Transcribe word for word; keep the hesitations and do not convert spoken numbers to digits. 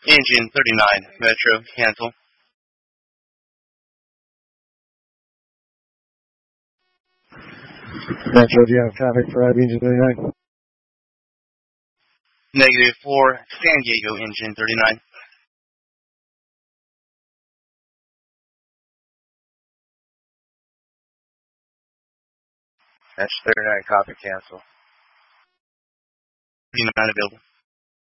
Engine thirty-nine, Metro, cancel. Metro, do you have traffic for Engine thirty-nine? Negative four, San Diego, Engine thirty-nine. That's thirty-nine, copy, cancel. thirty-nine available.